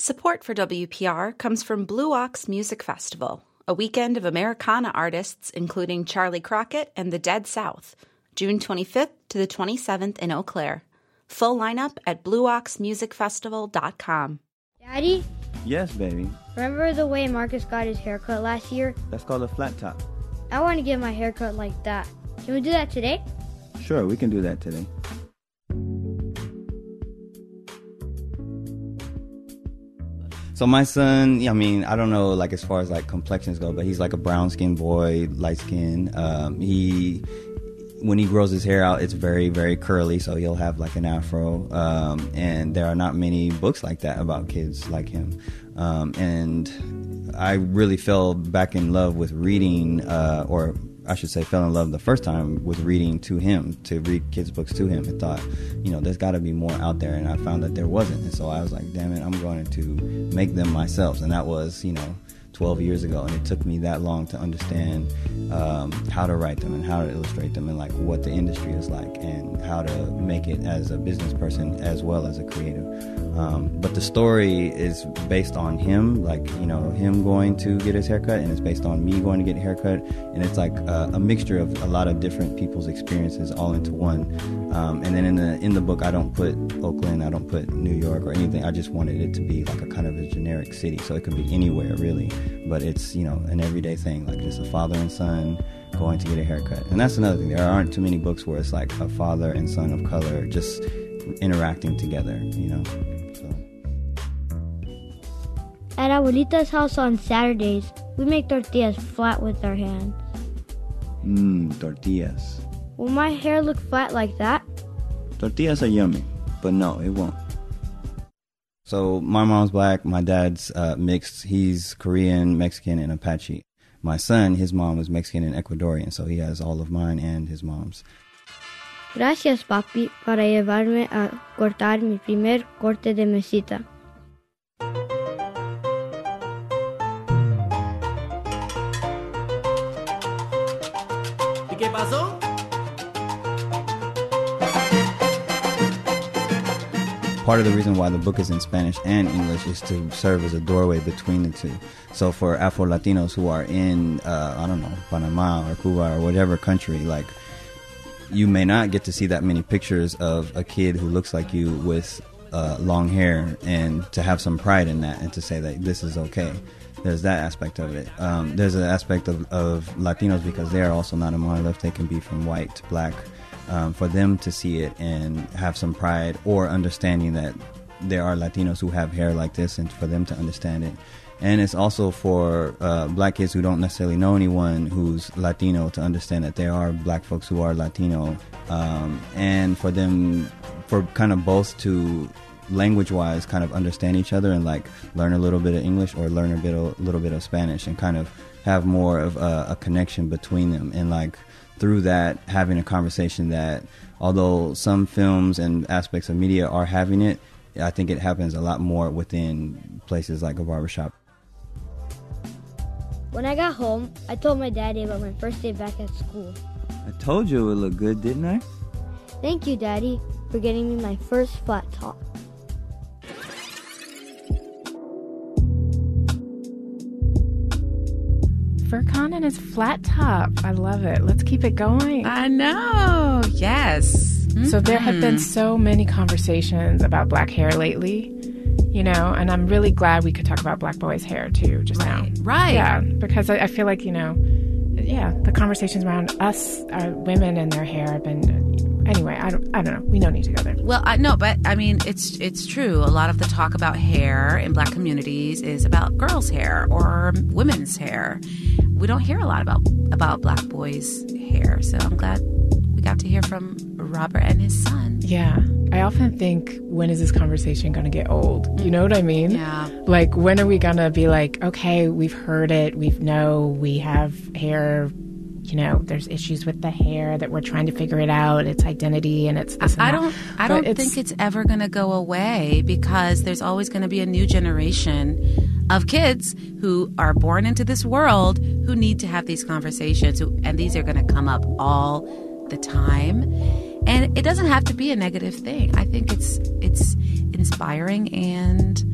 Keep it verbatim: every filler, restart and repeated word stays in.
Support for W P R comes from Blue Ox Music Festival, a weekend of Americana artists including Charlie Crockett and the Dead South, June twenty-fifth to the twenty-seventh in Eau Claire. Full lineup at blue ox music festival dot com. Daddy? Yes, baby. Remember the way Marcus got his haircut last year? That's called a flat top. I want to get my haircut like that. Can we do that today? Sure, we can do that today. So my son, I mean, I don't know, like, as far as, like, complexions go, but he's, like, a brown-skinned boy, light-skinned. Um, he, when he grows his hair out, it's very, very curly, so he'll have, like, an afro. Um, and there are not many books like that about kids like him. Um, and I really fell back in love with reading, uh, or I should say fell in love the first time with reading to him, to read kids' books to him, and thought, you know, there's got to be more out there, and I found that there wasn't, and so I was like, damn it, I'm going to make them myself, and that was, you know, twelve years ago, and it took me that long to understand um, how to write them and how to illustrate them and like what the industry is like and how to make it as a business person as well as a creative. Um, but the story is based on him, like, you know, him going to get his haircut, and it's based on me going to get a haircut, and it's like a, a mixture of a lot of different people's experiences all into one. Um, and then in the in the book, I don't put Oakland, I don't put New York or anything. I just wanted it to be like a kind of a generic city, so it could be anywhere really. But it's, you know, an everyday thing, like it's a father and son going to get a haircut. And that's another thing. There aren't too many books where it's like a father and son of color just interacting together, you know. So. At Abuelita's house on Saturdays, we make tortillas flat with our hands. Mmm, tortillas. Will my hair look flat like that? Tortillas are yummy, but no, it won't. So my mom's black, my dad's uh, mixed. He's Korean, Mexican, and Apache. My son, his mom is Mexican and Ecuadorian, so he has all of mine and his mom's. Gracias, papi, para llevarme a cortar mi primer corte de mesita. ¿Y qué pasó? Part of the reason why the book is in Spanish and English is to serve as a doorway between the two. So for Afro-Latinos who are in, uh, I don't know, Panama or Cuba or whatever country, like, you may not get to see that many pictures of a kid who looks like you with uh, long hair, and to have some pride in that and to say that this is okay. There's that aspect of it. Um, there's an aspect of, of Latinos, because they are also not a monolith. They can be from white, black, Um, for them to see it and have some pride or understanding that there are Latinos who have hair like this, and for them to understand it. And it's also for uh, black kids who don't necessarily know anyone who's Latino to understand that there are black folks who are Latino, um, and for them, for kind of both to language-wise kind of understand each other and like learn a little bit of English or learn a bit a little bit of Spanish and kind of have more of a, a connection between them, and like through that having a conversation that, although some films and aspects of media are having it, I think it happens a lot more within places like a barbershop. When I got home, I told my daddy about my first day back at school. I told you it would look good, didn't I? Thank you, Daddy, for getting me my first flat top. Furkan and his flat top. I love it. Let's keep it going. I know. Yes. Mm-hmm. So there have been so many conversations about black hair lately, you know, and I'm really glad we could talk about black boys' hair too just right. now. Right. Yeah, because I, I feel like, you know, yeah, the conversations around us, our women and their hair have been... Anyway, I don't, I don't know. We don't need to go there. Well, I no, but I mean, it's it's true. A lot of the talk about hair in black communities is about girls' hair or women's hair. We don't hear a lot about about black boys' hair. So I'm glad we got to hear from Robert and his son. Yeah. I often think, when is this conversation going to get old? You know what I mean? Yeah. Like, when are we going to be like, okay, we've heard it. We know we have hair. You know, there's issues with the hair that we're trying to figure it out. It's identity and it's this and I that. don't I But don't it's, think it's ever going to go away, because there's always going to be a new generation of kids who are born into this world who need to have these conversations, who, and these are going to come up all the time. And it doesn't have to be a negative thing. I think it's it's inspiring and